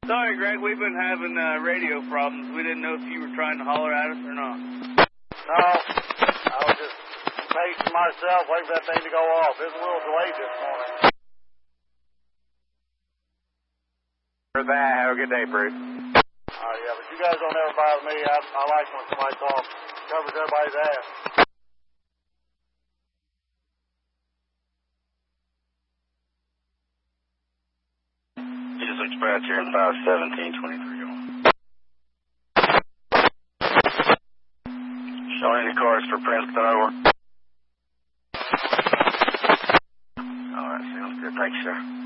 Sorry, Greg, we've been having radio problems. We didn't know if you were trying to holler at us or not. No, I was just pacing myself, waiting for that thing to go off. It was a little delayed this morning. For that, have a good day, Bruce. Yeah, but you guys don't ever bother me. I like when somebody talks. Covers everybody's ass. Jesus Express here in 517-23 on. Showing any cars for Princeton, over. Alright, sounds good. Thank you, sir.